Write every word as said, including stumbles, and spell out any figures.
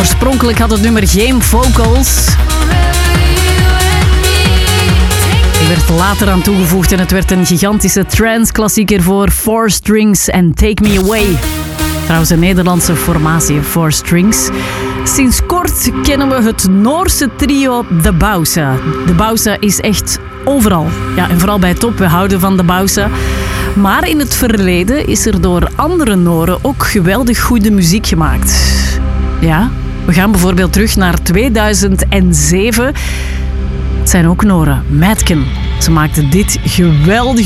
Oorspronkelijk had het nummer geen vocals. Er werd later aan toegevoegd en het werd een gigantische trance-klassieker voor Four Strings en Take Me Away. Trouwens een Nederlandse formatie, Four Strings. Sinds kort kennen we het Noorse trio De Bauza. De Bauza is echt overal. Ja, en vooral bij top, we houden van De Bauza. Maar in het verleden is er door andere Noren ook geweldig goede muziek gemaakt. Ja, we gaan bijvoorbeeld terug naar tweeduizend zeven. Het zijn ook Noren, Madken. Ze maakten dit geweldig